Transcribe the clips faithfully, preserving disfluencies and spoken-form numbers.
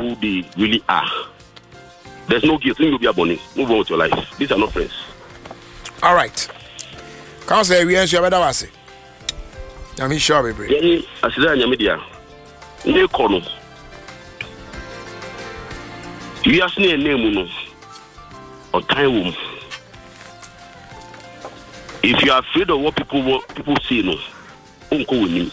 who they really are. There's no guilt. You'll be abonning. Move on with your life. These are not friends. All right. Councillor, we answer better was it. I'm sure baby. Yeah, I said in media. Ne kono. You ask me a name no. Or time womb. If you are afraid of what people what people say no, don't go with me.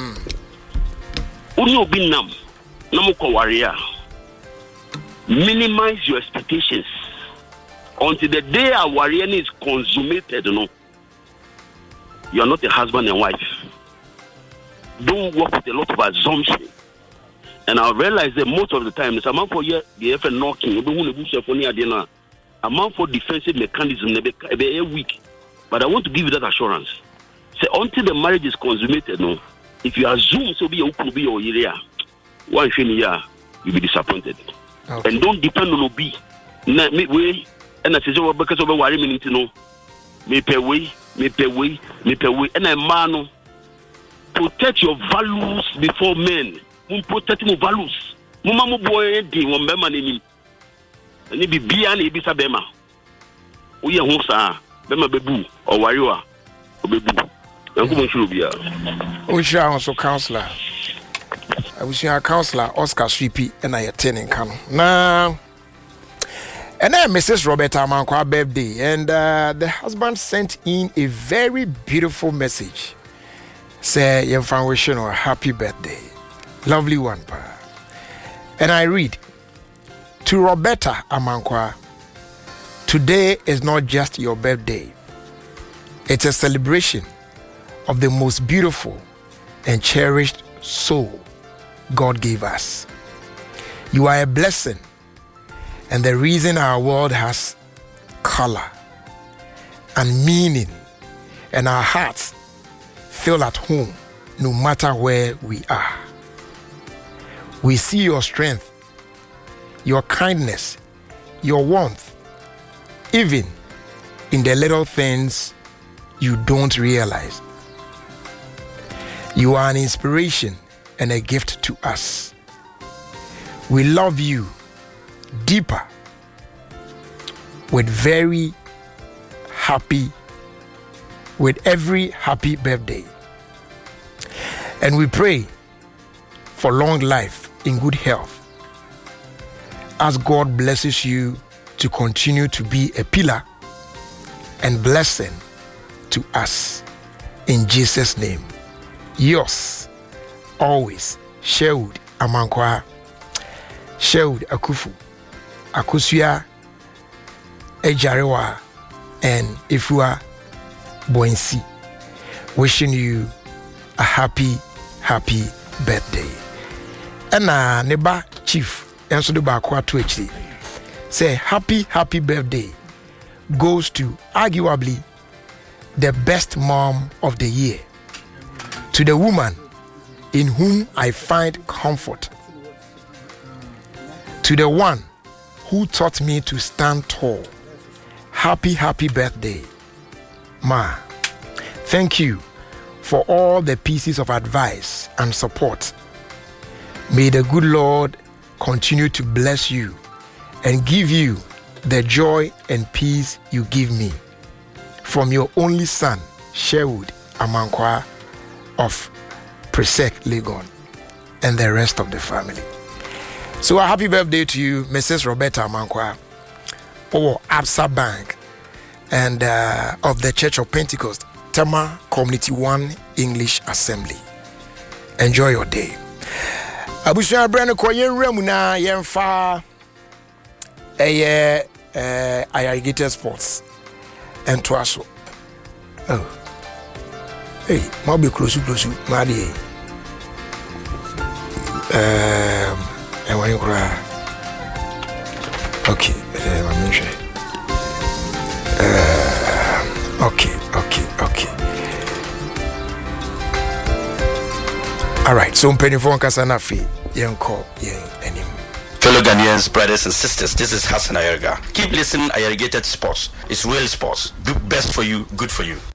Uni obi nam, namu ko warrior. Minimize your expectations until the day our warrior is consummated. No, you are not a husband and wife. Don't work with a lot of assumption. And I realize that most of the time, it's a man for year the F N knocking. A man for defensive mechanism, they are weak. But I want to give you that assurance. Say until the marriage is consummated, no. If you assume so be a be your area, one year you'll be disappointed. Okay. And don't depend on Obi. Na me way and I say so because of worry me to know. Me pay way, me pay way, me pay way. And a man protect your values before men. Mun protect your values. Mama mo boy di won bema ni. Ni bi bia na e bisa bema. Wo ye ho sa bema bebu or wariwa obebu. Yanko mo shuru bia. O sha also counselor. I wish you a counselor Oscar Sweepy and I attending come. Now and then Missus Roberta Amankwa birthday and uh, the husband sent in a very beautiful message. Say your foundation or happy birthday. Lovely one, pa. And I read to Roberta Amankwa, today is not just your birthday. It's a celebration of the most beautiful and cherished soul God gave us. You are a blessing and the reason our world has color and meaning, and our hearts feel at home no matter where we are. We see your strength, your kindness, your warmth, even in the little things you don't realize. You are an inspiration and a gift to us. We love you deeper with very happy, with every happy birthday. And we pray for long life in good health as God blesses you to continue to be a pillar and blessing to us. In Jesus' name. Yours, always, Sherwood Amankwa, Sherwood Akufu, Akusua Ejarewa, and Ifua Boinsi. Wishing you a happy, happy birthday. And uh, Neba Chief, answer the Bakwa to actually say happy, happy birthday goes to arguably the best mom of the year, to the woman in whom I find comfort, to the one who taught me to stand tall. Happy, happy birthday, Ma. Thank you for all the pieces of advice and support. May the good Lord continue to bless you and give you the joy and peace you give me. From your only son, Sherwood Amankwa of Presec, Legon, and the rest of the family. So a happy birthday to you, Missus Roberta Amankwa, or Absa Bank, and uh, of the Church of Pentecost, Tama Community One English Assembly. Enjoy your day. Abusha Brand Koyen Remuna Yenfa a Irrigated Sports and Twaso. Oh, hey, Mobi close, close, Madi. Um, and when you cry, okay, I'm sure. Uh, okay, okay, okay. All right, so I'm penny for Kasanafi, young call, young anymore. Fellow Ghanaians, brothers and sisters, this is Hassan Ayerga. Keep listening, Irrigated Sports. It's real sports. Do best for you, good for you.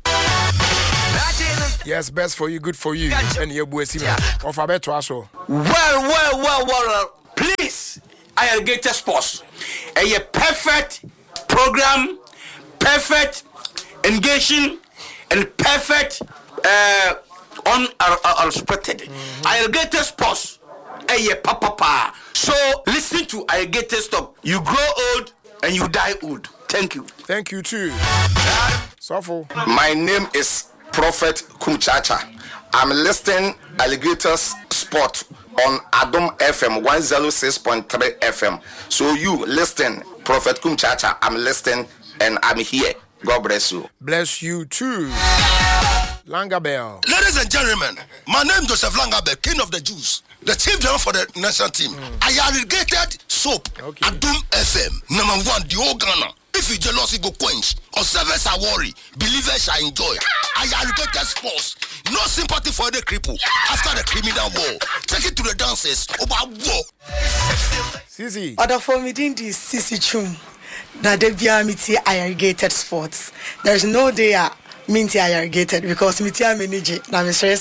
Yes, best for you, good for you. And your boy Sima of Abeto Aso. Well, well, well, well. Please, Alligator Sports. A perfect program, perfect engaging, and perfect uh, unexpected. Mm-hmm. Alligator Sports. A papa pa. So listen to Alligator Stop. You grow old and you die old. Thank you. Thank you too. Sofo. My name is Prophet Kumchacha. I'm listening Alligators Sport on Adom F M one oh six point three F M. So you listen, Prophet Kumchacha. I'm listening and I'm here. God bless you. Bless you too. Langabell. Ladies and gentlemen, my name is Joseph Langabell, King of the Jews, the chief general for the national team. Mm. I irrigated soap okay. Adom F M, number one, the old Ghana. If you jealousy go quench, or servers are worry, believers shall enjoy. I irrigated sports. No sympathy for the cripple after the criminal war. Take it to the dancers about war. Sisi. Other for me in this Sisi Chum. That they be amity irrigated sports. There is no day I minty irrigated because miti manage. Na me stress.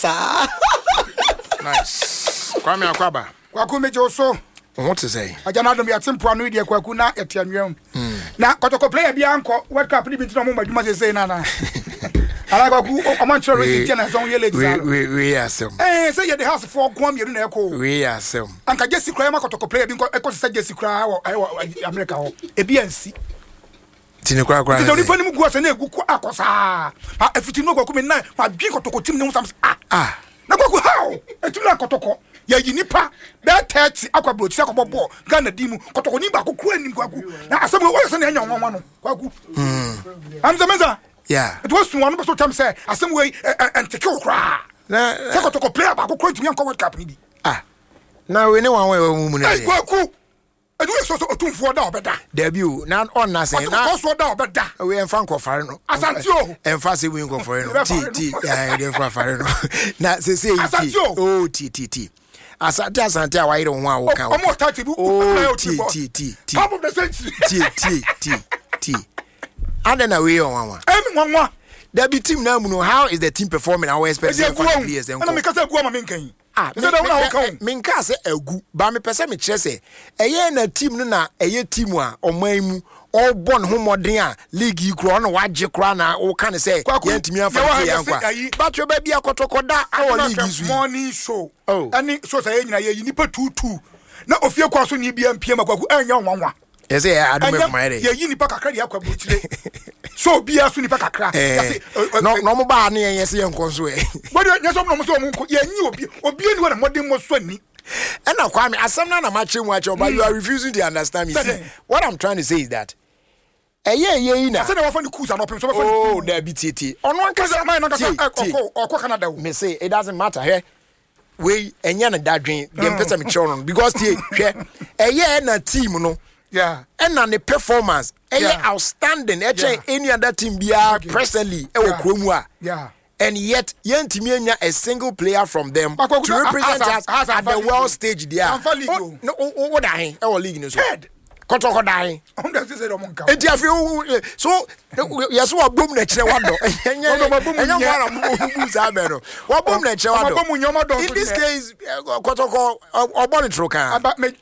Nice. Kwame Akwaba. Kwaku meje oso. What to say? Ajana do me atempo anu de kwaku na etianwem. Na kotoko player bi anko World Cup ni bi tino mo maduma say na na. Ala kwaku o man choro resi tia na so ye lady sa. We we asem. Eh say ye the house for kwa miru na ekọ. We asem. Anka Jesse Kra ma kotoko player bi nko ekọ say Jesse Kra wo America ho. Ebi ansi. Tini kwa kwa. Tini oni mu guasa na egu akosa. Ah efiti no kwaku me na ma dwi kotoko tim ne sam ah. Ah. Na kwaku how? Etu na kotoko. Ya yinipa that thirty akwa brochi akwa bobo Ghana dimu kotoko ni ba kokuru anim kwaku na asem wo yese na anya nwanwa no kwaku mm amza meza yeah it was one person time say asem we enteke okra na se kotoko player ba kokuru tumi anko World Cup ni bi ah na we ne wan we mu na kwaku edu so so otumfo da obeda debut na on na say na so da obeda we enfa nkofare no asante o enfa se we nkofare no ti ti ya enfa fare no na se se ti oh ti ti ti asante asante a wayire ho a wo kan omo tati bu ti ti ti ti top of the century ti ti ti ti adena we on wanwa em wanwa there be team now no how is the team performing our expectation for the players enko na me kasa gu ama me nkan ah me da wona wo kan me nka se agu ba me pese me kire se eye na team no na eye team a oman mu all born homoden a league yi kro na waje kro na wo kan se yentimi afa yankwa but we ba bia kotokoda our league is morning show ani so say nyina ye nipa two two na ofie kwa so ni bia mpiem akwaku anya nwanwa yes eh adu me fumare ye yi nipa kakra dia kwa buchire so bia so nipa kakra yes no no mo ba na ye se yenko so e bodi nyeso mo so mo ye nyi obi obi ni wa na modern mo so ni and now Kwame asem na na match mu acho but you are refusing to understand me. See, what I'm trying to say is that eh yeah yeah na say na wa fa ni kuza no pem so fa oh there be tt on one case man na kasa okọ okọ Canada me say it doesn't matter here we enya na dadwen dem pesa me children because tie hwe eh yeah na team no yeah and na the performance eh yeah outstanding eh yeah. Any other team bia okay. Presently e wo kromu a yeah and yet yentimi enya a single player from them to represent us at the world stage there oh, no what I e wo league no so kotoko dai on that say do monka enti afi so yes wo bom na kire wado enya enya wara mu za be no wo bom na kire wado in this case kotoko obon troka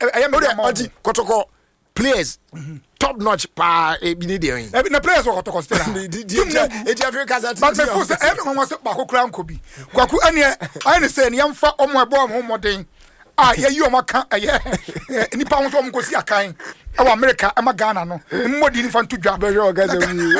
enti kotoko players top notch pa e bi ni de yin na players wo kotoko stela enti afi kasa ti but me for say everyone was ba kokura nko bi kwaku ane ai ne say ne yamfa omo ebo omo modern ah ye yi omo kan eh nipa won so omo kosi akan e wa America e ma Ghana no mmodi ni fa nto dwa be yo gaza wi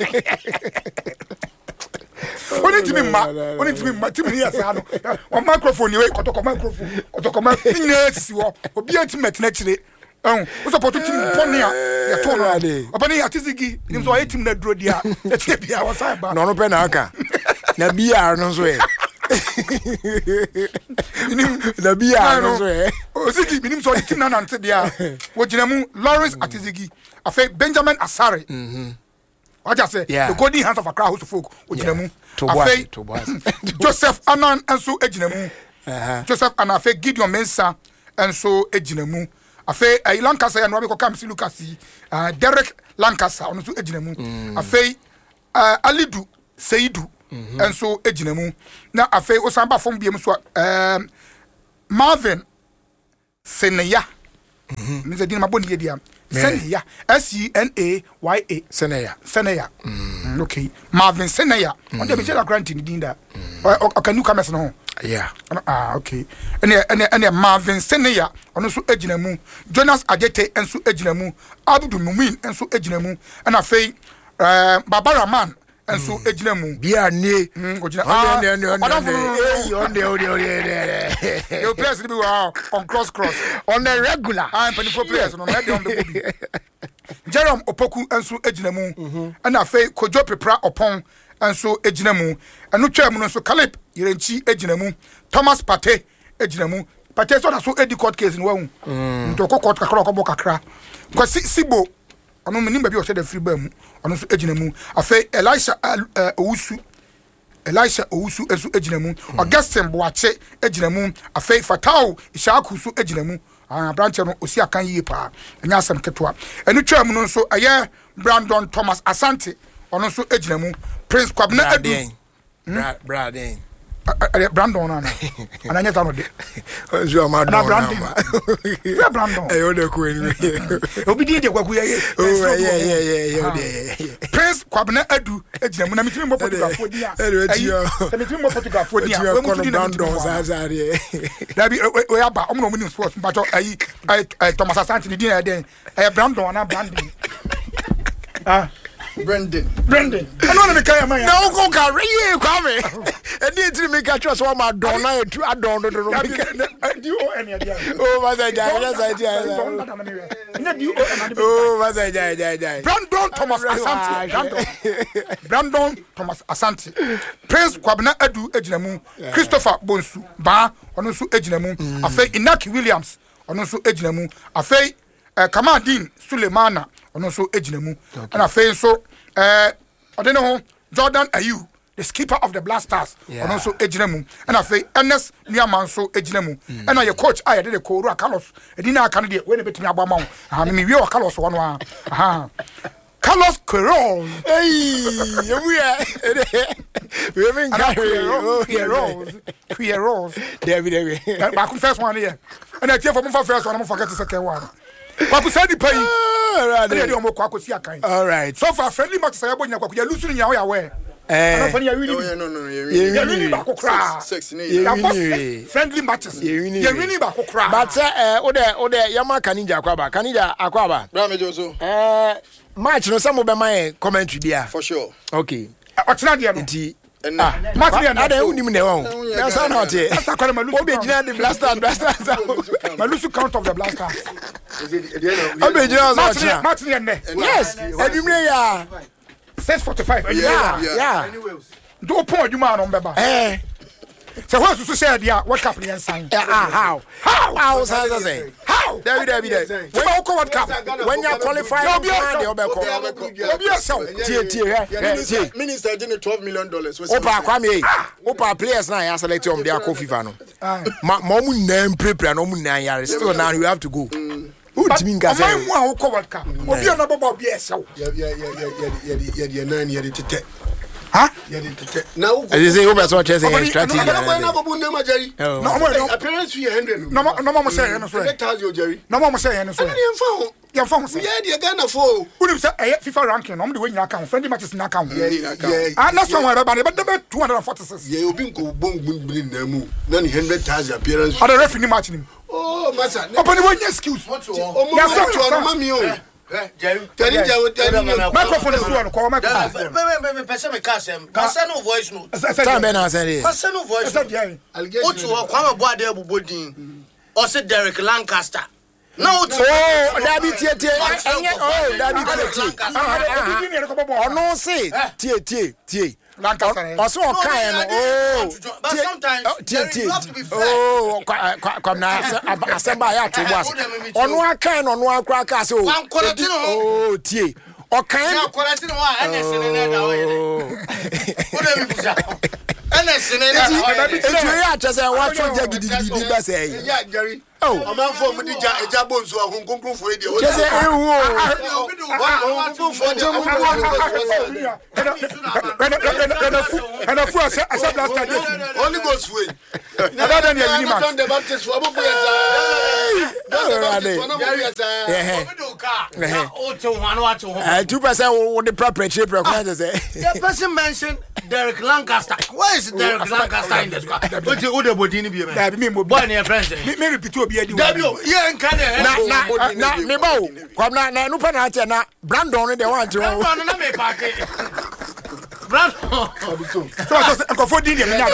oni timi ma oni timi ma timi ya sa no o microphone ni we kotoko microphone kotoko ma ni si wo obi ati metna kire oh o support team pon ya ya to no obani atizigi ni so ay team na duro dia e tie bia wa sai ba no no pe na aka na bia no so e na bia no so e o sigi minim so team na nante dia wo ginamu Lawrence Atizigi afa Benjamin Asare mhm what I say the golden hands of Accra host folk wo ginamu afa Joseph Anan enso ejinamu Joseph Anan afa Gideon Mensah enso ejinamu afa ay Lancaster ya no be ko kam si Lucas uh Derek Lancaster ono so ejinamu afa uh, Alidu Seidu enso ejinamu na afa osamba fom biem so um Marvin Senaya Me say din ma boni dia. Seneya. S E N A Y A. Seneya. Seneya. Okay. Marvin Seneya. On dey be say grant ni din da. O can you come as no? Yeah. Ah, okay. Ene ene ene Marvin Seneya ono so agina mu. Jonas Ajete enso agina mu. Abdul Mumin enso agina mu. And afei eh Barbara Man enso agina mu. Bia nie. Ogina. Ah, ne ne ne. Eh, on dey on dey. You players be wow on cross cross. On the regular. Ah, penny for players no na dey on the body. Jerome Opoku enso agina mu. And afei Kojo Pepra Opon enso agina mu. Enu twa mu no so Caleb Yerenchi agina mu. Thomas Pate agina mu. Pate so na so edi court case no wu. Nto ko court kakra ko kakra. Ko Sibo ono menim ba bi o se da free ba mu. Ono so agina mu. Afei Elisha Owusu Elisha Owusu enso agina mu. Augustine Boache agina mu. Afei Fatao Ishaku so agina mu. Ah branch no osi akan yie pa. Enya asem ketwa. Enu twa mu no so aye Brandon Thomas Asante ono so agina mu. Prince Kwabna Adu Brad Brad Brandon ana ananya tano de ojo ma na Brandon ya Brandon eh o de ko ni obi di de kwaku ye oh yeah yeah yeah yeah Prince Kwabna Adu agina mu na mitimi mo photograph odi a eh mitimi mo photograph odi a we mu di na Brandon zazare da bi we ya ba omo no mu sports but ayi Thomas Asante ni di na den eh Brandon na Brandon ah Brendan. Brendan. I know the kind of man. No, go carry you, come. And you didn't make a choice for my donor. I don't know. Do you owe any idea? Oh, was I die? Yes, I did. Oh, was I die? Brandon Thomas Asante. Brandon Thomas Asante. Prince Kwabna Adu Ejinamu. Christopher Bonsu. Ba. Onosu Ejinamu. Afei Inaki Williams. Onosu Ejinamu. Afei Kamadin Sulemana. Ono so ejinamu and afei so eh odene ho Jordan Ayew the skipper of the Blasters ono so ejinamu and afei Ernest Nuaman so ejinamu and your coach I did the Korua Carlos edina aka no de we ne betimi abama ho aha me wi o Carlos wono a aha Carlos Queiroz hey we are we mean Queiroz Queiroz David David ba ku first one here and I tell for me first one I forget the second one Kwaku said the pay. All right. So far, friendly match say abonya kwaku ya lusu ni yawo yawe. Eh. No no no. You really ba kokra. Friendly matches. You really ba kokra. But eh o de o de Yama Kanija akwaba. Kanija akwaba. Bra me Joso. Eh match no some be my commentary dia. For sure. Okay. Otina dia no. Nti ah match dia na dey unim ne won. Na say not here. Obi gina the Blasters Blasters. Malusu count of the Blasters. Obi gina so match match dia ne. Yes. Edumre ya six forty-five. Yeah. Yeah. Do point you man on beba. Eh. So what you say dia what cup ni sign? Ah how? How? How say? How? David David. When you come what cup? When you qualify you be on the obeko. Obi so. Tie tie. Minister did twelve million dollars. Opa kwame. Opa players na ya select um dia ko FIFA no. Ma mo na prepare no mu na yare. Still now you have to go. Who do you mean guys? My one who covered cup. Obi na bobo obi eso. Yeah yeah yeah yeah yeah yeah nine yeah tete. Huh? Now, as you say, over so much as a strategy. No, no, appearance three hundred. No, no, no, say, no, say, Jerry. No, no, say, no, say, your phone, yeah, the Ghana for who you say FIFA ranking. I'm the way you account, friendly matches in account. Yeah, yeah, and that's somewhere about it, but the two hundred forty-six. Yeah, you've been go boom, boom, boom, boom, none hundred thousand appearance. Other referee matching. Oh, Massa, open the way, excuse. Oh, yes, Jerry, Jerry, Jerry, microphone is on. Call microphone. Person kasem. Person voice no. Time be na say. Person voice. Otu o kwa mabo ade bubodin. O se Derek Lancaster. No otu. Oh, that be tie tie. Oh, that be tie tie. Oh no say tie tie tie. Lancaster. Also kind no. Oh. But sometimes you have to be fair. Oh, come na asamba ya to was. Onu akan onu akra ka say oh. Oh, tie. O kan. Na kwalati no wa ene sene na da we. Wo dem busa. Ene sene na da we. Eju ya cha say wa cho ja gidigidi ba say. Yeah, Jerry. Oh, a man for Medija, a jabon, so I'm going to for it. just say, and a fool, I said last time, only goes way. Now, then you're not the Baptist for two percent what the proper chip requires. The person mentioned Derek Lancaster. Where is Derek Lancaster in this car? What's the other body in the that me boy near friends? Maybe to be a W, yeah, and can na na me bo kwam na na no penalty na Brandon they want to Brandon na me party Brandon so just go for dinner me na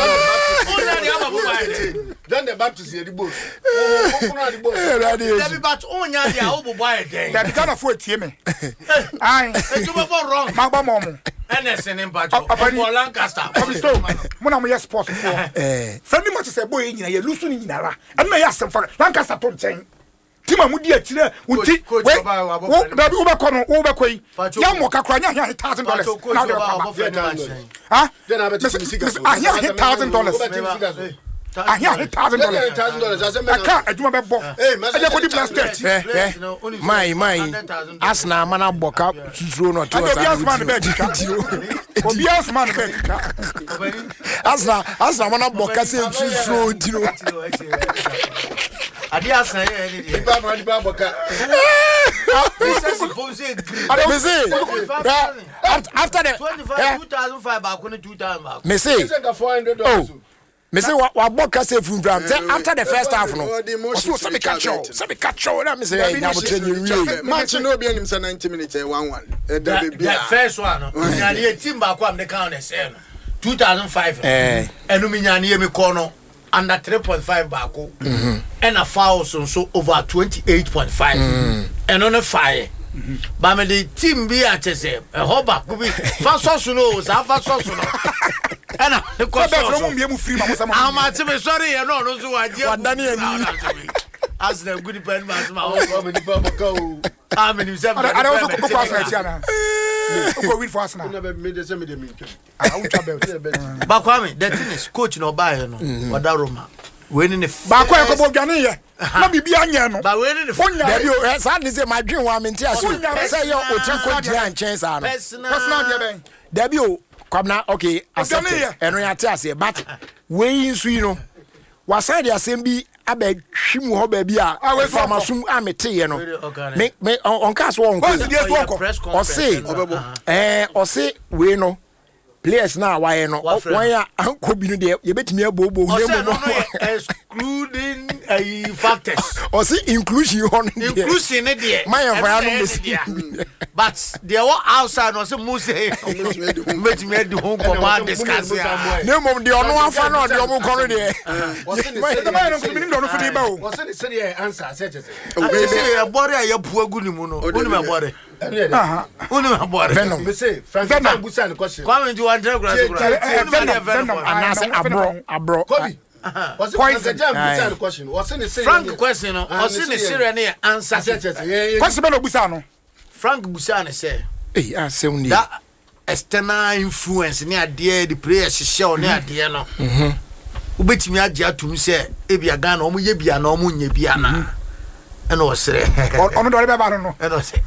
John the Baptist here the boss open the boss Debbie but onya dia wo bobo aye that Ghana for tie me ai e tu bo wrong ma ba mo N S N impact for Lancaster mo na mo yes sport for eh friendly match say boy nyina ye lusu ni nyina ra and na yes for Lancaster to chen tima mu di atire unti we da bi wo be kono wo be koi ya mo kakra nya one thousand dollars na de ha then I bet you sika ah yeah one thousand dollars ah yeah one thousand dollars I say I can't aduma be bo eh e ko di plastic eh eh my my Arsenal mana boka susuro no to obi Arsenal be obi Arsenal be Arsenal Arsenal mana boka se susuro tiro Adi asan ye ni di ba ma di ba boka after the two thousand five back when two thousand back me say oh me say wa boka se fun drum say after the first half no so say me catch you say me catch you na me say na mo train you match no be anim say ninety minutes one one e da be bia first one no nyane team back am the count the say no two thousand five eh enu me nyane me call no under three point five back and a foul so over twenty-eight point five and on a fire but me the team be at say a hoba go be fast so no so fast so no and the course from me free ma mo I'm at me sorry you know no so I as the good pen man ma o me di pa go how many seven I also go pass right here na go win for us now na be me dey say me dey me ah we travel but Kwame the thing is coach no buy no oda Roma we ni ba ko e ko bo dwane ye na bibi anya no ba we ni fonya there you say dey say my dream one minute aso say your otin dia chance ano personal dia ben there you kwamna okay accept eno ya te ase but we nsu yi no waside asem bi abahwimu ho ba bi a famasum amete ye no me me on cast one o say eh o say we no players na waye no one ya anko bi no de ye betimi abobo hu dem no excluding uh, factors o say inclusion on inclusion ne de my environment but there were outside no say muse betimi adi hu come discuss ya ne mom de ono afa no de omo kono de what's the man no mi ndo no fudi ba o what's the say answer say say say e bore ya pu agu ni mu no unu me bore aha unu me bore me say Frank Busan question Kwame you want to go anase abro abro Kobe what's the jam Busan question what's the say Frank question no what's the serious na answer question be no Busan no Frank Busan say eh asem ni that external influence ni ade the players share ni ade no mhm ubetimi age atum say e bia ga na omo ye bia na omo nya bia na ena osere ono do be ba no ena osere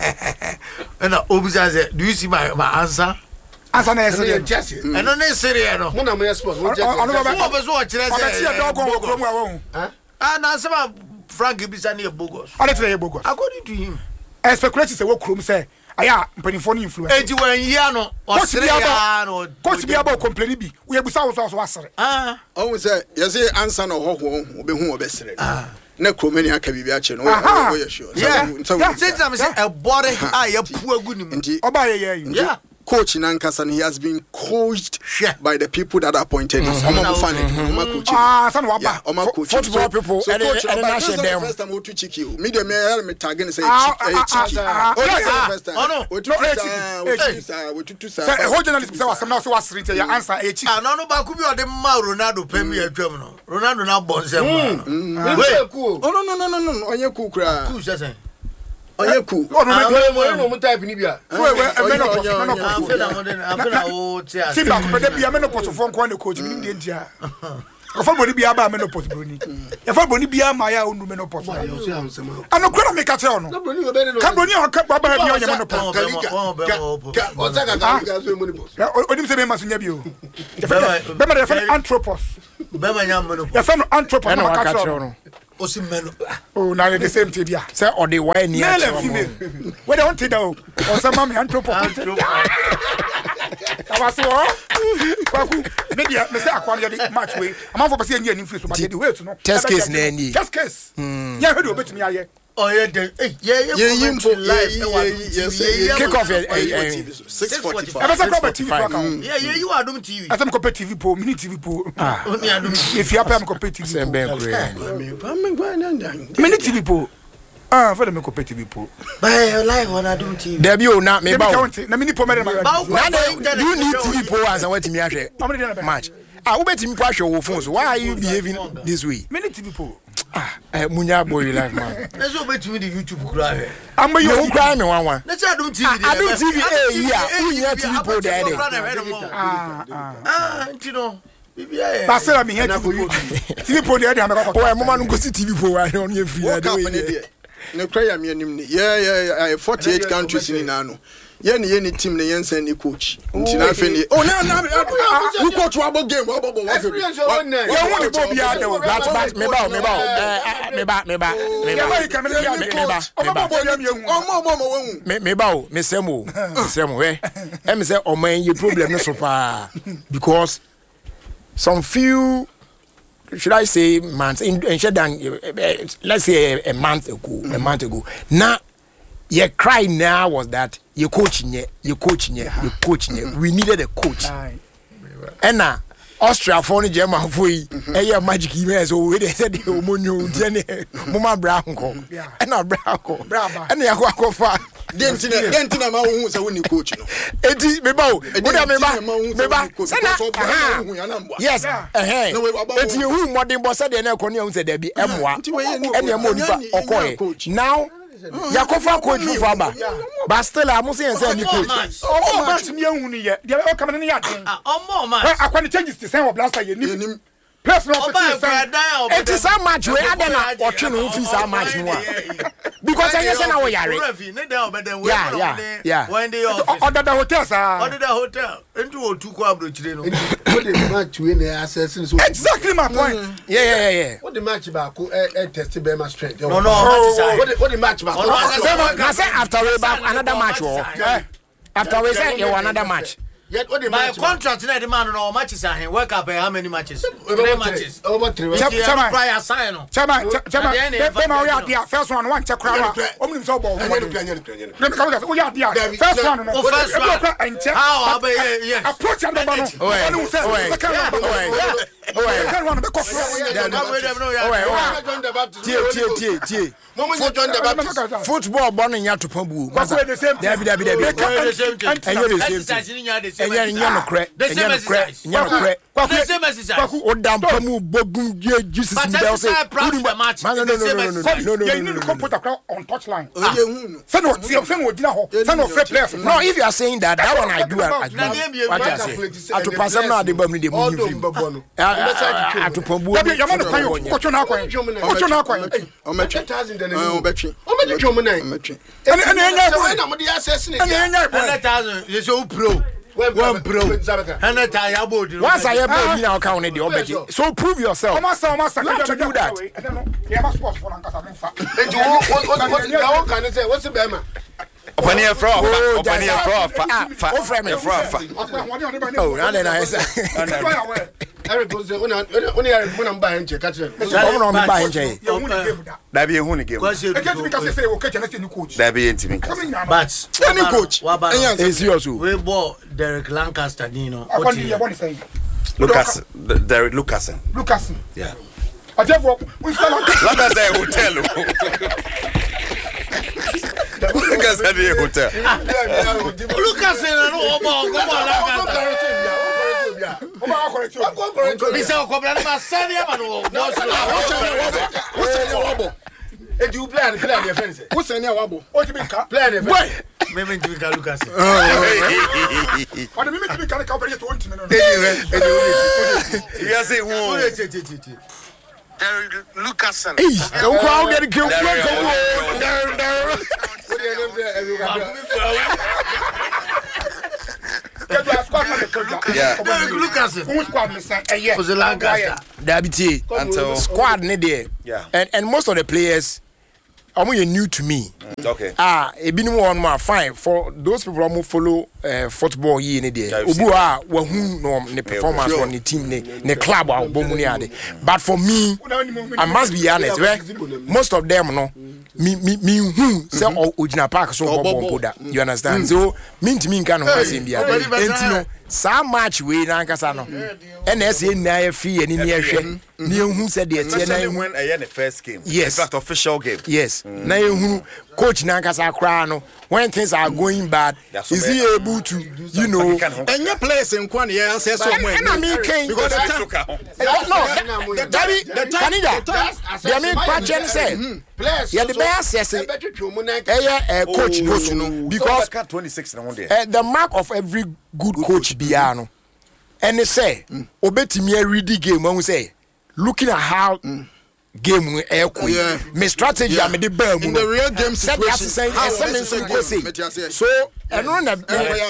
ena Obusan say do you see my my answer answer na yes Jesse ena na serious no mo na mo sport mo Jesse ono be o be so o kire say e do go krom wa wo ah na say Frank Busan e bogus ale tire e bogus according to him e speculate say wo krom say aya mpanifo ni influence eji wan yia no osere ya no coach bi aba complain bi we busa wo so asere ah o say you say answer no hoho obehu obesere ah na kromani aka bibi a che no wo ye sure so since I'm say a body ah ya pu agu ni mu oba ye ye yeah coach Nankasa he has been coached by the people that appointed him. Omo fan it, omo coach. Ah, son wa ba. Omo coach. Football people so coach and na share them. First time we to cheeky. Me dem me tag say cheeky. Oh, first time. Oh no. We to say we to say. Say who journalist be say was na so was read your answer e cheeky. Ah no no ba ku bi o de ma Ronaldo pay me atwam no. Ronaldo na bon sem ma. Wait. Oh no no no no no. Onye cool kra. Cool say Onye cool. Oh no me mo no mo type ni bia. So we me no post me no post. After that one after that o tia. Simba ko de bia me no post phone ko na coach mi ndi ntia. Ofa boni bia ba menopause broni. E fa boni bia ma ya onu menopause. Ano kwena me ka tell no. Ka broni o ka ba ba bia o menopause. O ta ka ka ka so menopause. Odim se be ma so nya bi o. Be ma de fa anthropos. Be ma nya menopause. Ya fa no anthropos ma ka tell no. Osimeno. Oh, now the same thing bia. Say or the why near. Male and female. Where they want to do? Or some mommy anthropos. Abaso kwaku media me say akwa dey match way amanfo be say any any free so but dey wait no test case na any test case yeah heard obetumi aye oh yeah dey yeah yeah yeah live kick off eh six forty-five I say go T V program yeah yeah you Adom T V I say go T V po mini T V po ah only Adom if you happen go T V say be great mini T V po ah for them go T V po buy live on Adom T V there be o na me ba na mini po me na you need T V po answer what me ahwe match ah ubetimi po ahwe wo phone so why are you behaving this way mini T V po ah eh munya boy life man na so ubetimi the YouTube cry am you cry me wan wan na say Adom T V Adom T V eh yeah unya T V po there there ah ah ah ntino bibia ba say me here T V po there there am go oh mo ma no go see T V po wa on ye free there ne kra ya me anim ni yeah yeah forty-eight countries ni na no ye ne ye ni team ne yensen ni coach ntina fe ni oh na na you coach wa bo game wa bo bo wa fe ye hu ni bo bia de but but me ba me ba me ba me ba me ba me ba me ba o mo mo mo wu me me ba o me sem o me sem o eh e me say o man ye problem no so far because some few should I say months in than let's say a, a month ago a month ago now your cry now was that your coaching ye your coaching ye your coaching ye we needed a coach and now Austria for the German for you eh magic email so we said the omonyo tiene mama branco and na branco and ya kwa kofa dentina dentina ma hu se woni coach no eti me ba o me ba me ba se na yes eh eti hu modern boss de na ekoni hu se da bi emwa ene em onipa okoye now yakofa coach for aba but still am say say ni coach oh match me hu ni ye de o come ni ya den omo match akwani changes to say of blaster ye ni personal it is a match we adena otwe no fi sa match no because I say na wo yare yeah yeah yeah when the office order the hotel sir order the hotel into otu ko abrochire no what the match we na assess so exactly my point yeah yeah yeah what the match ba ko e test be my strength no no what the what the match ba I say after we back another match after we say you another match yet what the my match contract na the man no matches ahen work up how many matches three matches over three chairman prior sign no chairman chairman be ma we adia first one one check crowd omnim so ball no no let me come we adia first one no first one how about yes approach and no no say second one oh second one be cost tie tie tie tie football born nya to pambu David David David enye enye no kre enye no kre enye no kre kwaku odam pamu bogum Jesus mbel say no no no no no you need to computer on touch line say no say no gina ho say no fair players no if you are saying that that one I do I do what I say atu pasam na de bam ni de mu film atu pambu you man kwan kocho na kwan kocho na kwan o metwe o betwe o me twom nan ene ene enya na mo de access ni ene enya one hundred thousand you so pro one pro one hundred thousand abodi once I have now count the obedi so prove yourself almost almost you have to do that yeah ma sports for nkasa mo fa enti what what na won kan say what's the bema Opani e fro fa opani e fro fa fa o frame e fro fa oh na na esa Eric goes una una ya mo na mba enche ka tire o na mba enche da bi ehun ni game e get me ka say o catch na say ni coach da bi entimi but any coach is yours we bought Derek Lancaster Dino Lucas Derek Lucasen Lucasen yeah ajefo we sell Lancaster hotel Lucas at the hotel Lucasen no omo omo Lancaster Misa okobra ma sani ama no what's your wabo? E do play and play your friends. What's your wabo? What you mean? Play and boy. Maybe to be Lucas. What the minute we can cover just one team. You say who? Lucasen. Hey, don't crowd that kill. Yeah. Lucasen. Who squad me say? Eh yeah. Dabiti. Until Squad ne there. Yeah. And and most of the players are new to me. Okay. Ah, e bi no one more fine for those people who follow uh, football here in there. Obu a wa hu no ne performance on the team ne ne club a bomu ne ade. But for me, I must be honest, right? Most of them no me me me hu say original park so bobo boda. You understand? So me to me kan ho asem bia. Enti no sa match we na nkasa no. E na ese na ya fi ani ne ehwe. Ne hu say de tie na when I the first game. Yes. In fact, official game. Yes. Mm. Na hu coach Nankasa Kra no when things are going bad is he able to you know and your place in Kwan yeah say so when and I mean because the time no the Canada they mean question say yeah the best say eh coach coach no because twenty-six na one day the mark of every good coach bia no and they say obetimi read the game when we say looking at how game air queen me strategy am the bam in the real game situation say say so and on the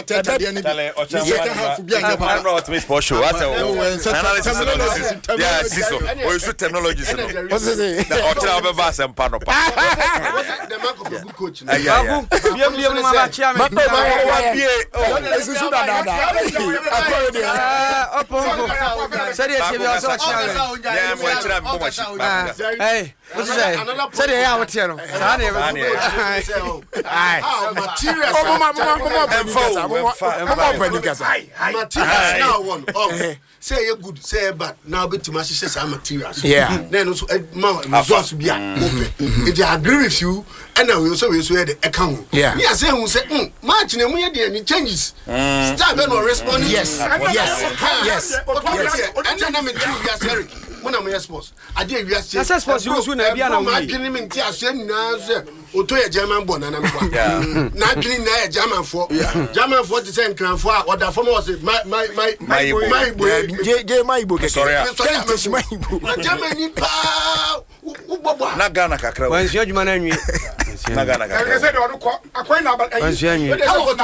I'm not Miss Posho what analysis yeah siso o use technologies no what say o tell be bass and pano pa The mark of a good coach. yeah Biem biem ma ba chia me. ma wa bie oh esusu da da da akọ de Ah, opo opo. Say dey say be also chia me. yeah mo try me mo chi Hey, what you say? Say dey ya what here no. Sa na e. ai Materials. oh mama mama mama Materials now one. Oh, say you good, say bad. Now be to my sister materials. Yeah. Then also results be open. If I agree with you, and now we also we also the account. Yeah. Yeah, say who say hmm match na mu dey any changes. Start no respond. Yes. Yes. Yes. And then me do we are sorry. When I'm here sports. I did we are say. That's sports you so na bia na I we. didn't mean to say na say oto ye German born na na kwa. yeah Na dwini na ye German for. German for the same clan for order for was my my my my my boy. je je my ibo keke sorry Kentish my ibo Na Germany pa ubobo. na Ghana kakra Wan sia adwuma na nwie. na Ghana I kakra said on ko akwai na ba Wan sia nwie.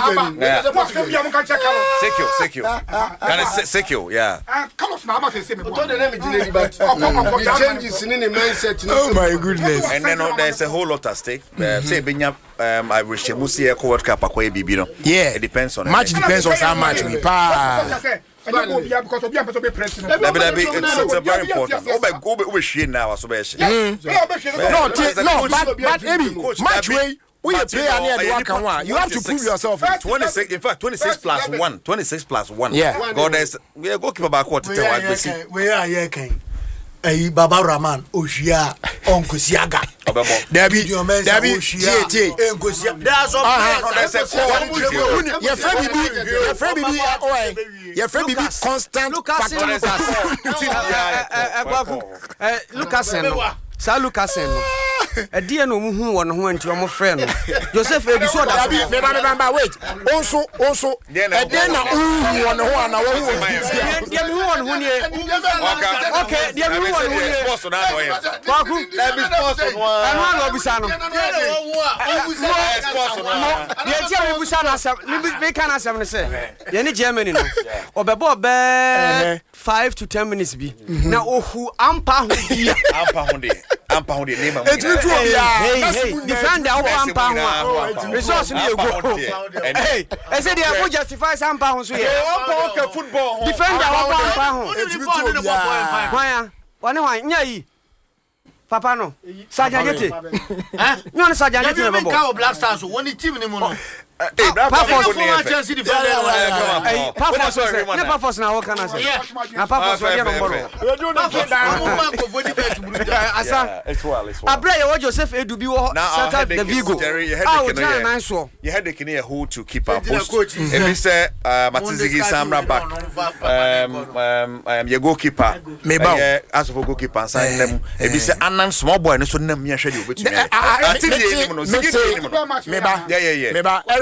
secure secure Ghana secure yeah Carlos na ba say me To the name Ginny but the changes in the mindset. oh my goodness and then uh, there's a whole lot at stake uh, say benya um I wish you see a World Cup akwa bibi no yeah it depends on match depends on how much we pa because obi am person be president. that be that be it's, it's a very important oh by go be hwe now so be no t- no but but maybe match way we a player near the one one you have to prove yourself twenty-six in fact twenty-six plus one twenty-six plus one Yeah. god there's we go keep back what tell what we see We are here kan. Eh Baba Rahman Ohia Onkosiaga. obebo Dabi Dabi tie tie Enkosia. That's all. there's a call your friend bibi your friend bibi oh your friend bibi constant Lucasen. Eh Lucasen no. Sa Lucasen no. E die no mu hu won ho anti o mo frɛ no. Joseph Ebiso da. Dabi me ba me ba wait also also e dey na hu won ho ana wo hu Dia mi hu won ho nie. Okay, dia mi hu won ho nie. sports na no here Kwaku. every sports no Anu alo bisa no. sports no Dia tia mi bisa na asem, ni be kan asem ne se. Ye ni Germany no. Obebo be five to ten minutes bi. Na ohu ampa ho bia. ampa honde ampa honde name am it will be Hey, hey, defend the ampa ho. Resource ni ego. Hey, I said they are justify ampa ho so ye. ampa okay football Defend the ampa ho. it will be Why? Why no why? Nya yi. Papa no. Sergeant Yeti. Eh? You want Sergeant Yeti You be mean bo. Cow Black Stars when the team ni mo no. hey brother Papa For my Chelsea defender. Hey, Papa so say. Ne Papa na wo kana say. Na Papa so dey no more. we do not get down Asa. it's well it's well Abra ye Joseph Edubi wo set up the Vigo. Ah, o jana nan so. you had the kine who to keep our post if he say Matizigi Samra back um um um your goalkeeper Me ba as of goalkeeper sign them if he say anan small boy no so nam me hwe dey obetumi atini ni mo no sigi ni mo no me ba yeah yeah yeah me ba Eric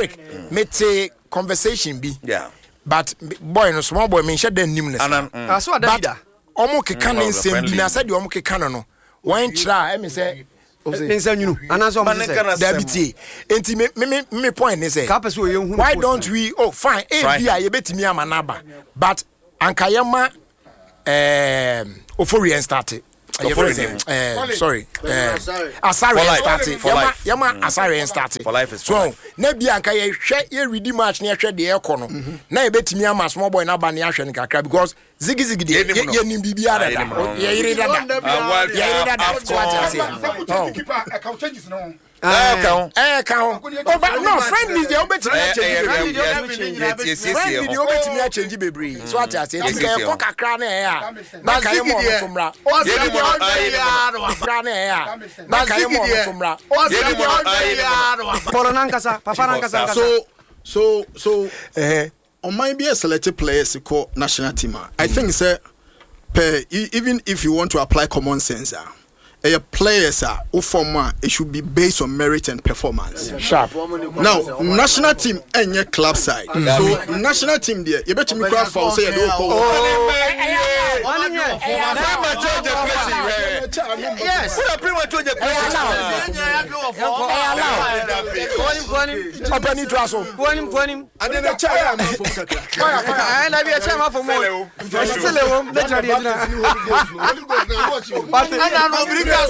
like mete conversation be. Yeah. But boy no small boy me share the nameless. Ah so Davida. Omo keka ne nsem bi na said omo keka no no. Wan kira e me say Nsanyunu. Anaso omo say. Dabiti. Enti me me me point ne say. Why don't we oh fine A B a ye betimi ama naba. But ankayema um Oforian started. Uh, sorry, uh, Asari started. Yama, Yama Asari started. For life is so. Nebi anka ye share ye ready match near share the aircon. Na ye bet me ama small boy na ba ne ahwe nkakra because zigi zigi de ye ni bibia da. Ye yire da da. Ye yire da da. So what I say. Oh. Account changes no. Eh count. Eh count. No friend me dey obet me change. Friend me dey obet me change bebre. So what I say. Nke ko kakra na e a. Na kai mo no fomra. Ye ni mo kakra na e a. Na kai mo no fomra. Ye ni mo Polo nankasa, papa nankasa. So so so eh on my be a selected players called national team. I think say per even if you want to apply common sense ah a players are who form it should be based on merit and performance. Sharp. Now, national team and your club side. Mm. So national team there, you bet me crowd for say you oh. Yes. Who are premature the Open it to us. Go him, go him. I didn't chair. I na be a chairman for more. Still a home. Let's try it. But I don't I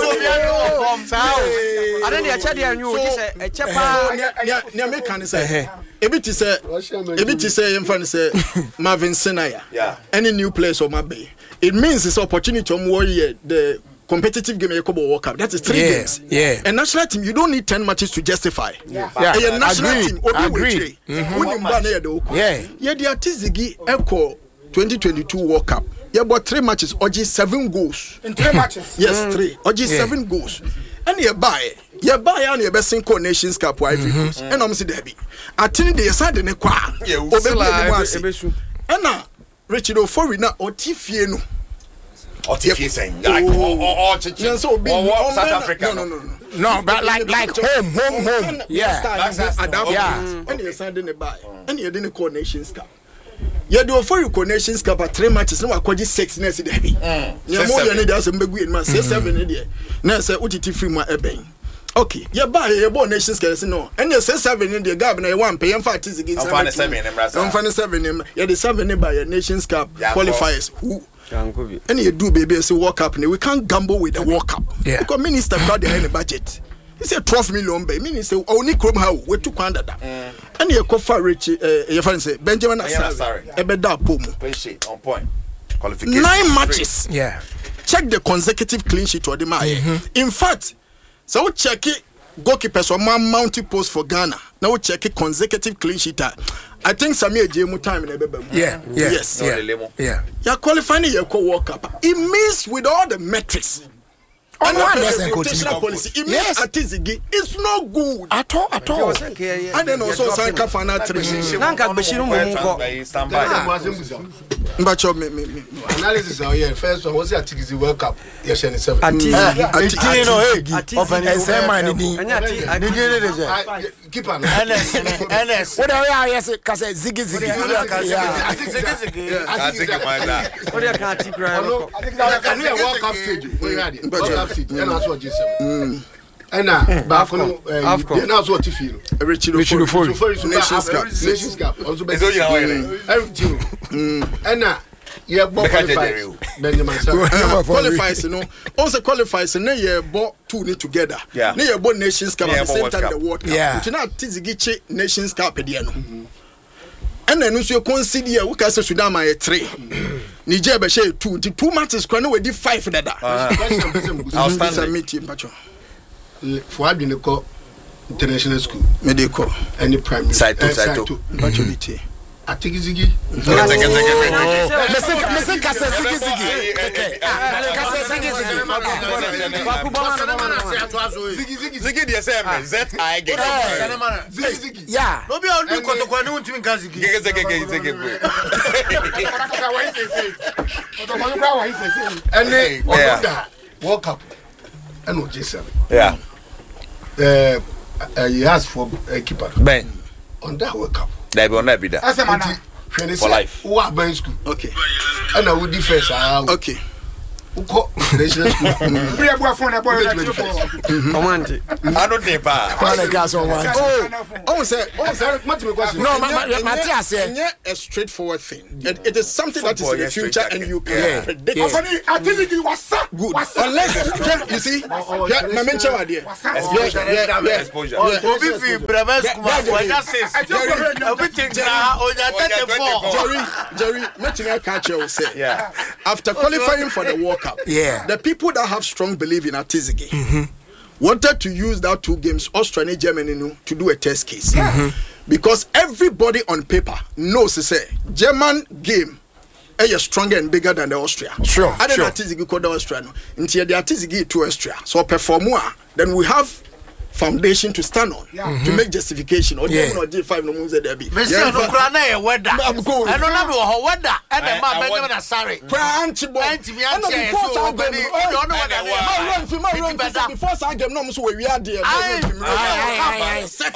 don't know. Check the new. A chepa. Near me can say. A bit is a bit is a in front say Marvin Senaya. Yeah. Any new place of my bay. It means it's opportunity to more the competitive game you could walk up. That is three yeah, games. Yeah. A national team, you don't need ten matches to justify. Yeah. yeah. A national Agree. team, Agree. Mm-hmm. Yeah. Yeah, the Artizigi Echo twenty twenty-two World Cup. Yeah, but three matches, Oji seven goals. In three matches? Yes, mm. three. Oji yeah. seven goals. And you buy, you buy and you best Cinco Nations Cup for every goals. And I'm saying, Debbie, I think they said in a qua. Yeah, and now, Richard Ofori now, or Tifieno. Or Tifieno saying, like, or South Africa. No, no, no. No, but like, like home, home, home. Yeah. Yeah. And you said in a buy. And you didn't call Nations Cup. You do for your Nations Cup at three matches. No, I call you six next day. You more than it doesn't be man. Say seven in there. Now say O T T free my ebay. Okay, you buy your born Nations Cup. No, and you say seven in the governor one pay and fight is against seven. I'm funny seven in. You the seven in by your Nations Cup qualifiers. Who? And you do baby say World Cup. We can't gamble with the World Cup. Yeah. Because minister got the any budget. He said twelve million bay. Minister only come how we took under that. And you call for Rich, your friend say Benjamin Asari, Ebeda Pomo. On point. Qualification. Nine matches. Yeah. Check the consecutive clean sheet or the mm-hmm. In fact, so check it. Goalkeepers or man mounting post for Ghana. Now check it consecutive clean sheet. I think Samir Jemu time in Ebebe. Yeah. Yeah. Yes. Yeah. Yeah. You're qualifying your co-World Cup. It means with all the metrics. And one rotational policy. It means yes. Atizigi it's no good at all. At all. And then also Sanka Fana three. Nanka Bashiru Mungo. But your me me me analysis oh yeah first one was Atizigi World Cup. Yes, and seven. Atizigi no hey. Open S M I ni. Keep on. N S N S. What are you yes cause zigi zigi. Yeah. Zigi zigi. Atizigi my lad. What you can take right. I think that can be a World Cup stage. We ready. And that's what G seven. And now, back on the now what you feel. Richard Ofori. Nations Cup. Nations Cup. Also, everything. And now, yeah, qualifies. Benjamin qualifies, you know. Also qualifies, and then you bought two need together. Yeah. Then you bought Nations Cup at the same time the World Cup. Yeah. You know, Tizigiche Nations Cup at the end. And then you consider we can say Sudan my three. Niger be share two. The two matches can we did five for that. Outstanding meeting, Pacho. For having the international school, medical, and the primary side two, side two. Pacho meeting. I think Ziggy. Listen, listen, Kasa Ziggy Ziggy. Kasa Ziggy Ziggy. Ziggy, the same. Z I get. Ziggy. Yeah. No be on do koto kwa ni untimi kan Ziggy. Ziggy Ziggy Ziggy. And then World Cup. And no G seven. Yeah. Uh, he asked for a keeper. Ben. on that World Cup. There be on that be As a man. For life. Who are buying school? Okay. And I would defense. Okay. Who call national school? We have one phone. I don't think pa. Oh, oh, sir. Oh, sir. Much me question. No, Matthias said a straightforward thing. It, it is something that is in the future, and you can yeah. predict. Yeah. I think it was good. Unless you see, yeah, my mentor idea. Exposure. Yeah, yeah, exposure. Obi fi breves kuma wanya says. Obi think na onya thirty-four. Jerry, Jerry, Metina catch you say. Yeah. After qualifying for the World Cup, yeah, the people that have strong belief in Atizigi mm-hmm. wanted to use that two games, Austria and Germany, to do a test case. Mm-hmm. Because everybody on paper knows to say German game is stronger and bigger than the Austria. Sure. I don't sure. know Atizigi called the Austria. No. Until the Atizigi to Austria. So perform more. Then we have foundation to stand on yeah. mm-hmm. to make justification or yeah. or G five no moves there be. Me say no kra na e weather. I don't know wo weather and the man Benjamin Asare. Kra antibo. Antibi anti so so bani. You don't know what that is. Ma run fi ma run before some game no so we we are there. I set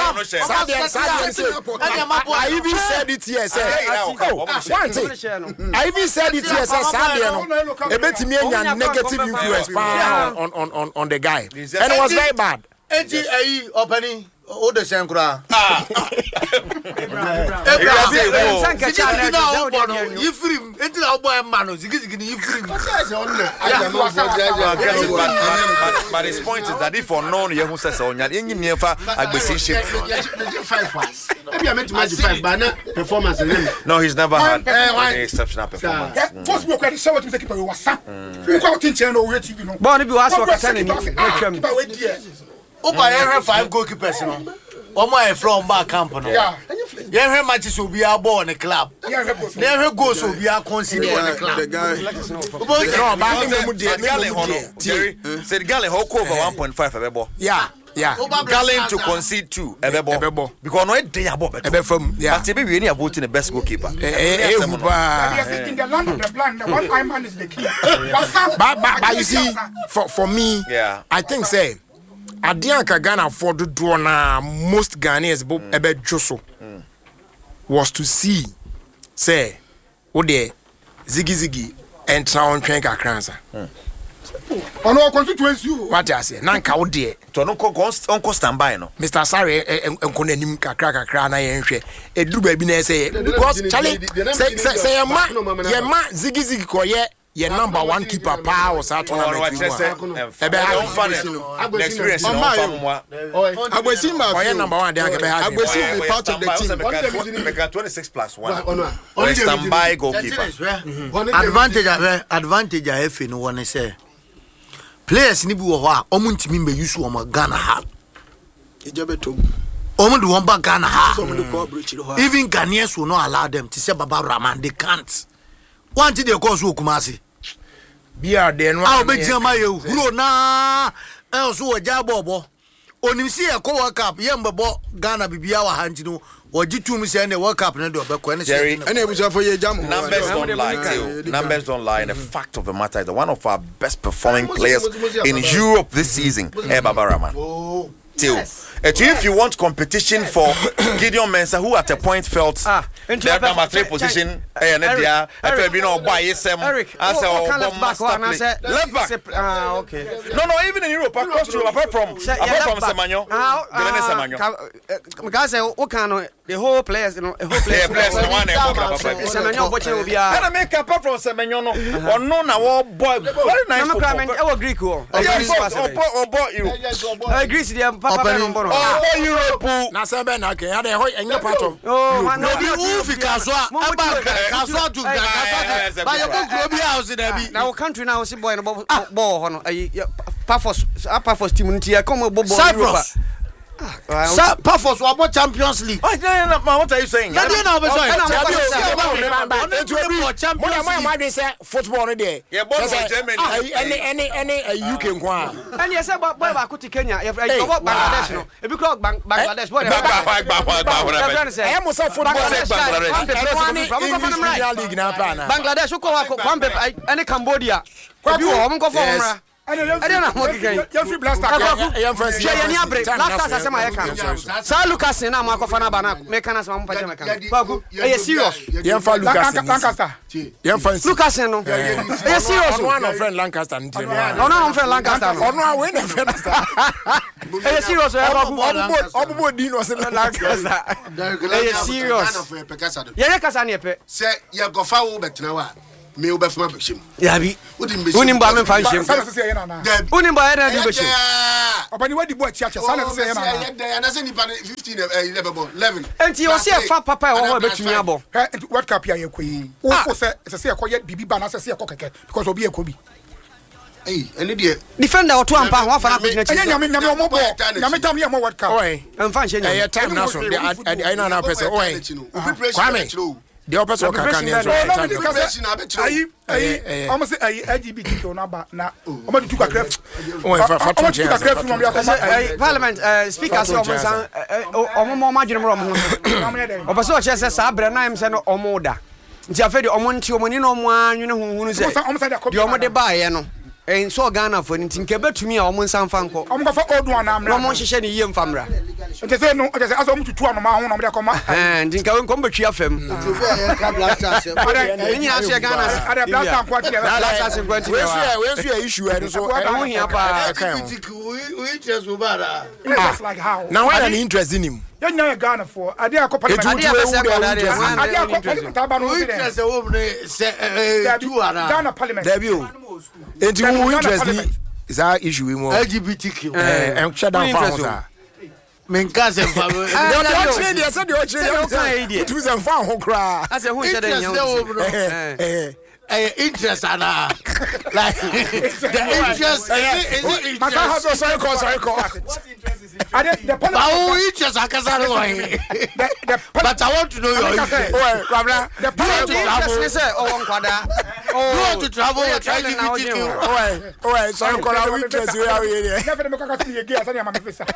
it. I even said it here say. One thing. I even said it here say Sunday no. E betimi anya negative influence on on on on the guy. And it was very bad. Eti ayi opani o de senkura ah sanka chana na obo no yifrim eti na obo e ma no zigizigi ni yifrim but his point is that if for no you who says onya enyi niefa agbesinship five pass maybe I meant to match five but na performance no he's never had an exceptional performance first we can show what we keep we wasa we go tin chen no we T V no bon bi was work ten ni twam Opa yen five goalkeepers no. Omo e from back camp no. Yeah. Yen he matches obi a ball on the club. Yen he goals obi a concede on the club. The guy. No, back in the day. Jerry said Galen ho over one point five ebebo. Yeah. Yeah. Galen to concede two ebebo. Because no e dey abo beto. Ebefam. Yeah. But e be we ni voting the best goalkeeper. Eh eh in the land of the plan the one time man is the key. But but you see for for me, yeah. I think say Adianka Ghana for the draw na most Ghanaians mm. ebe joso mm. was to see say ode zigi zigi enter on train kakransa ono constituency what I say nanka ode to no onko standby no Mister Sare enko nanim kakra kakra na ye nhwe eduru ba bi na say because Charlie say say ma ye ma zigi zigi ko ye your number one keeper power was out on the experience. Number one, they part of the team. twenty-six plus one. Standby goalkeeper. Advantage, advantage. I have no one say. Players ni bi wo ho a omuntu mi me use wo Ghana ha. Ejabeto. Omo do one back Ghana ha. Even Ghanaians will not allow them to say Baba Rahman. They can't. One thing they call so Kumasi. Bia den one. Ah, be jama you. Bro na e so oja bobo. Onim si e ko World Cup ye mbebo Ghana bibia wa hanti no. Oji tu mi se na World Cup na do be ko na se. Ene ebusa for ye jam. Numbers don't lie. Numbers don't lie. And the fact of the matter is that one of our best performing players in Europe this season, eh Baba Rahman. Oh. Yes. If you want competition for Gideon Mensah, who at a point felt ah, their number three position, and there, after being all by S M, as a left back. Ah, okay. No, no, even in Europe, across Europe, apart from apart from Semenyo, Semenyo. Because what kind of the whole players, you know, the whole players. Players, the one Semenyo, what you be. And I make apart from Semenyo, no, or no, now boy, very nice. I will Greek or boy, you. I Greece, the Papa number. Oh, Europe. Na sebe na ke. Ade hoy enye part of. Oh, no bi ufi kaswa. Aba kaswa to kaswa. Ba yo go bi house na bi. Na country na we boy no ball ho no. Pafos, Pafos team ntia come bobo Europe. Sa Pafos wa bo Champions League. Oh, no, no, what are you saying? Na dey na be saying. Mo na ma dey say football no dey. Yeah, ball for Germany. Any any any U K nko a. And you say boy ba ko ti Kenya. You go Bangladesh no. E bi clock Bangladesh boy. I am say football Bangladesh ko wa ko one any Cambodia. Kwa bi wo mo ko for I don't know what you You free blaster. yeah, yeah, break. Last time I my account. Sa Lucas na ma ko fana bana me kana sa mo pa jama kan. Kwaku, eh serious. Yem fa Lucas. Lancaster. Yem fa Lucas no. Eh serious. One of friend Lancaster ntire. No no friend Lancaster no. Ono a we na friend Lancaster. Eh serious. Obubo obubo din no se Lancaster. Eh serious. Yeah, kasa na epe. Say ya go fa wo betena wa. Me wo befuma beshim. Ya bi. Unim ba me fa nshim. Sana se ye na na. Unim ba ye na di beshim. Obani wadi bo achi achi sana se ye na na. Ya na se ni pa fifteen eleven. Enti o se fa papa e wo ho betumi abo. Eh what cap ya ye koyi. Wo fo se se se ko ye bibi ba na se se ko keke because obi e ko bi. Eh eni de defender o to ampa ho afa na ko Enya nyame nyame omo bo. Nyame tam ye mo what cap. Oi. Emfa nche nya. Eh time na so. I na na person. Oi. Kwame. The opposite kaka ni so. Ayi ayi almost ayi L G B T Q na ba na omo di tu kakra. Oi fa fa tu chance. Parliament speaker say omo san omo mo ma dwene mo omo. Obaso o chese sa abre na em se no omo da. Nti afedi omo nti omo ni no omo anwene hunhunu se. Di omo de ba ye no. En so Ghana for nti nke betumi a omo nsan fa nko. Omo fa odu ana amra. Omo hihye ni yie mfamra. Nti se no, nti se aso omo tutu anu ma ho na omo de koma. Eh nti nka nko betwi afam. Ni nya se Ghana. Ada blaster kwa ti. Blaster kwa ti. We so we so issue e so ho hia pa kan. We just ubara. It's like how. Now when an interest in him. You nya Ghana for. Ade akọ Etu parliament. tu e wo de Ade akọ parliament aba no We se just wo ne se eh two ara. Ghana parliament. There be o. Enti wo interest ni is that issue we mo. L G B T Q. Eh, and shut down for us. Men ka se fa. The option dey say the option dey. It was a fan ho kra. I say who share the Eh eh. Eh interest ana. Like the interest is it Maka ha so sorry call sorry call. Ade the parliament. How interest akasa no why. But I want to know your interest. Oh, Kwabra. The parliament is say oh nkwada. You want to travel Oh, with L G B T Q. Oh, oh, sorry call our interest we are here. never me kaka see again asani ama me face.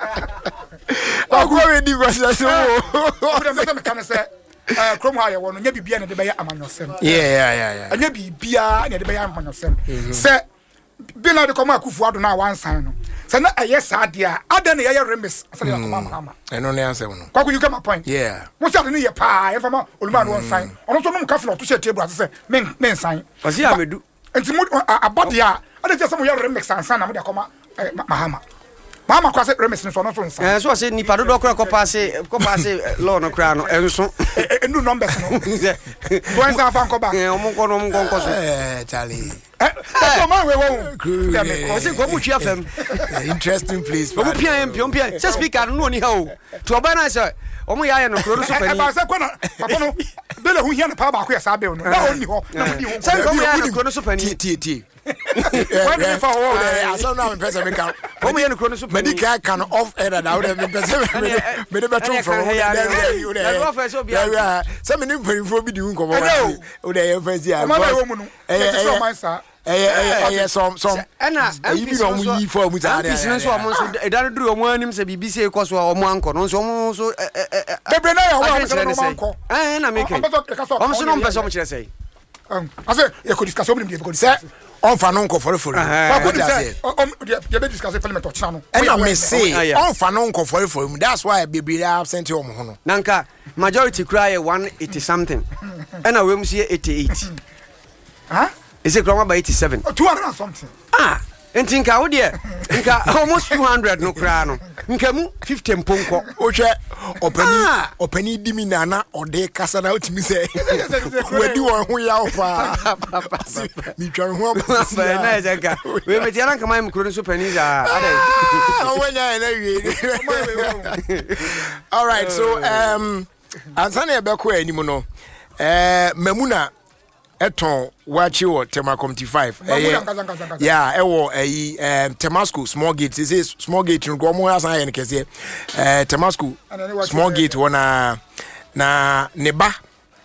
Oh, go we di question so. Obi dem me kan say eh krom ha ye wo no nya bibia na de be ya amanyosem. Yeah, yeah, yeah, yeah. Anya bibia na de be ya amanyosem. Say bi na de koma akufu ado na wan san no. Say na eye sa de a ada na ye remis asani ya koma mama. Eno ne answer no. Kwaku you get my point. Yeah. Mo say ade ne ye pa e fama oluma no san. Ono so no mka flo to share table as say men men san. Osi amedu. Enti mo abode a ade je say mo ye remix ansan na mo de koma mahama. Mama kwa se remix so no so nsan. Eh so say nipa do kora ko pass ko pass law no kra no enso. Enu numbers no. Bo nsan fa nko ba. Eh omo nko no omo nko so. Eh, Charlie. Eh, so man we won. Ko se ko mu twa fam. Interesting place. Omo pia em pia pia. Se speaker no ni ha o. To oba na say omo ya ya no kro so pani. Eh ba se ko na papa no. Bele hu hia na pa ba ko ya sa be no. Na oni ho. Na di ho. Se ko mo ya no kro so pani. T T. When we for all I saw now in person make out. Omo ya no kro so pani. Medical can off air that would have been person. Me de better from there. You there. Some in very for be doing come over. O dey first year. Mama we mu no. Eh so man sa. Eh eh eh some some. Ana you be no mu yi for mu ta there. Business so omo so e dan duru omo anim se bibi se ko so omo anko no so omo so eh Bebre na ya wa mo so anko. Eh na make. Omo so no mpe so mo kire say. Um, I say you could discuss obi dem say on fa no nko for for. What could say? Um, you be discuss parliament or channel. And I may say on fa no nko for for. That's why Bebre absent o mo no. Nanka majority cry one eighty something. And I we see eighty-eight. Huh? Is it grandma by eighty-seven? two hundred and something. Ah, and think how dear. Nka almost two hundred no cry no. Nka mu fifty mponko. Oche opani opani di mi nana ode kasa na otimi say. We di won ho ya opa. Mi twa ho abasi. Na ezenka. We me tiana nka mai mkro so pani za. Ah, wanya na wie. All right, so um ansana e be ko animu no. Eh Mamuna eton wachi wo Tema Community five eh yeah ewo eh um Temasco small gate say small gate ngo mo asan ye nkese eh Temasco small gate wona na neba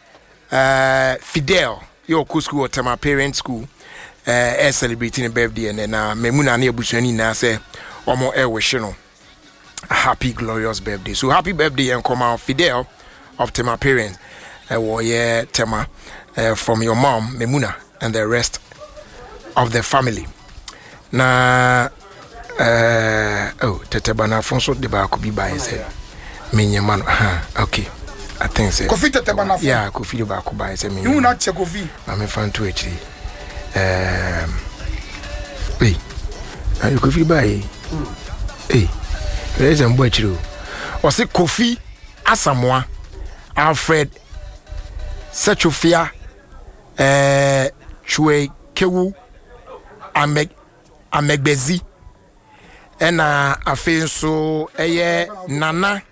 eh Fidel yo ku school Tema parent school eh celebrating birthday and na Memuna na ebusuani na say omo e wish no a happy glorious birthday. So happy birthday and come out Fidel of Tema parents eh wo ye Tema Uh, from your mom, Memuna, and the rest of the family. na uh, oh teteba na fonso de ba ko bi ba ese menye man ha okay I think so Kofi teteba na fon yeah Kofi de ba ko ba ese menye you na che Kofi na me fan to echi um hey ayo Kofi ba yi hey there's a boy chiro o se Kofi Asamoah Alfred Sechofia eh Chwe Kewu Ameg Amegbezi ena afi nso eye Nana